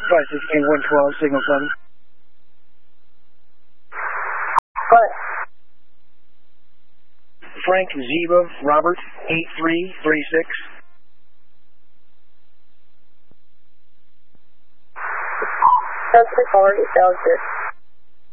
516 112, signal 7. What? Frank Zeba Robert 8336. Sounds good, already sounds good.